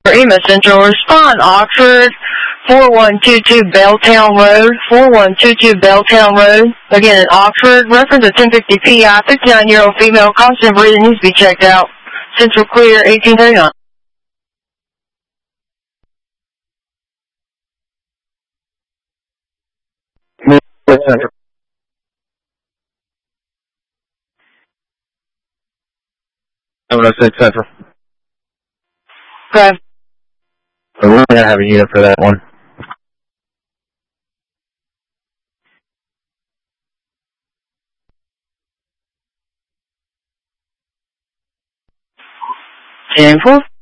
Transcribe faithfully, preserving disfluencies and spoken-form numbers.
EMA Central, respond Oxford, four one two two Belltown Road, four one two two Belltown Road. Again, in Oxford, reference a ten fifty P I, fifty-nine-year-old female, constant breathing, needs to be checked out. Central clear, eighteen thirty-nine. seven oh six Central. Okay. So we're going to have a unit for that one. ten four.